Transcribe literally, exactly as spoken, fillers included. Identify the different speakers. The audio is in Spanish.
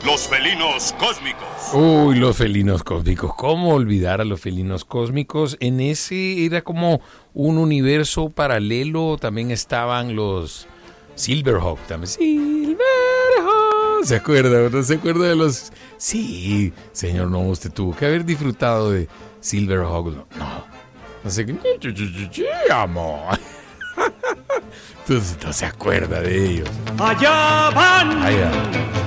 Speaker 1: Los felinos cósmicos.
Speaker 2: Uy, los felinos cósmicos. ¿Cómo olvidar a los felinos cósmicos? En ese era como un universo paralelo. También estaban los Silverhawk. También. Silverhawk. ¿Se acuerda? ¿No se acuerda de los...? Sí, señor, no, usted tuvo que haber disfrutado de Silverhawk. No, no sé qué. Amor. Entonces no se acuerda de ellos.
Speaker 3: Allá van.
Speaker 2: Allá.